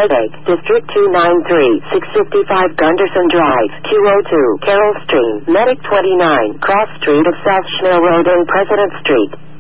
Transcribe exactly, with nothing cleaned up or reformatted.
Headache, District two ninety-three, six fifty-five Gunderson Drive, two oh two, Carroll Stream, Medic twenty-nine, Cross Street of South Schnell Road and President Street.